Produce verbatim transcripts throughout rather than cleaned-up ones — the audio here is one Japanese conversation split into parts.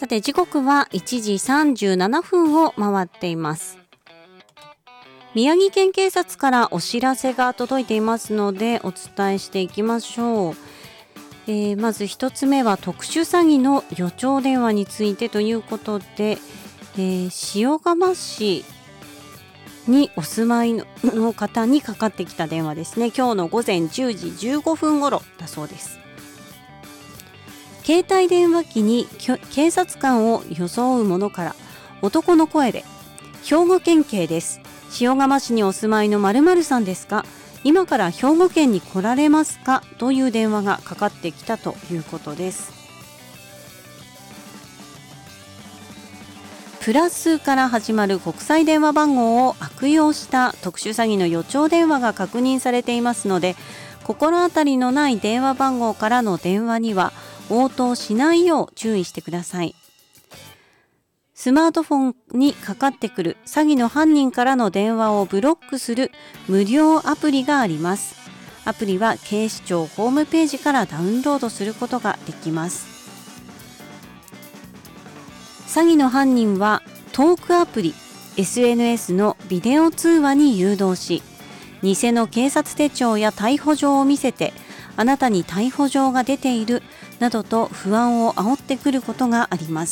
さて時刻はいちじさんじゅうななふんを回っています。宮城県警察からお知らせが届いていますのでお伝えしていきましょう。えー、まず一つ目は特殊詐欺の予兆電話についてということで、えー、塩釜市にお住まいの方にかかってきた電話ですね。今日の午前じゅうじじゅうごふん頃だそうです。携帯電話機に警察官を装う者から男の声で、兵庫県警です、塩釜市にお住まいの〇〇さんですか、今から兵庫県に来られますかという電話がかかってきたということです。プラスから始まる国際電話番号を悪用した特殊詐欺の予兆電話が確認されていますので、心当たりのない電話番号からの電話には応答しないよう注意してください。スマートフォンにかかってくる詐欺の犯人からの電話をブロックする無料アプリがあります。アプリは警視庁ホームページからダウンロードすることができます。詐欺の犯人はトークアプリ、エスエヌエス のビデオ通話に誘導し、偽の警察手帳や逮捕状を見せて、あなたに逮捕状が出ているなどと不安を煽ってくることがあります。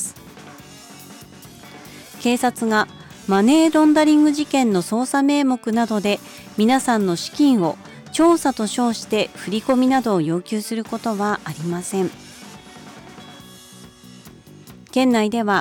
警察がマネーロンダリング事件の捜査名目などで皆さんの資金を調査と称して振り込みなどを要求することはありません。県内では